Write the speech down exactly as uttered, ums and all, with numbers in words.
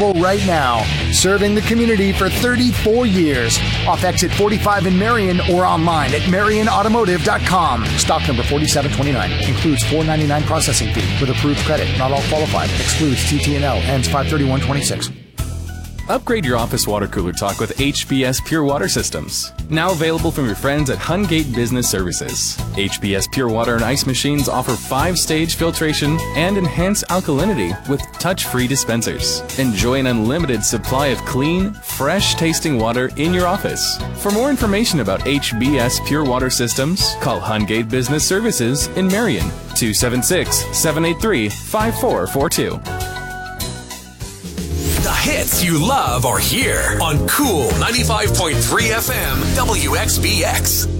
available right now. Serving the community for thirty-four years. Off exit forty-five in Marion or online at marion automotive dot com. Stock number forty-seven twenty-nine. Includes four dollars and ninety-nine cents processing fee with approved credit. Not all qualified. Excludes T T and L. Ends five thirty-one twenty-six. Upgrade your office water cooler talk with H B S Pure Water Systems. Now available from your friends at Hungate Business Services. H B S Pure Water and Ice machines offer five-stage filtration and enhanced alkalinity with touch-free dispensers. Enjoy an unlimited supply of clean, fresh-tasting water in your office. For more information about H B S Pure Water Systems, call Hungate Business Services in Marion, two seven six, seven eight three, five four four two. The hits you love are here on Cool ninety-five point three F M W X B X.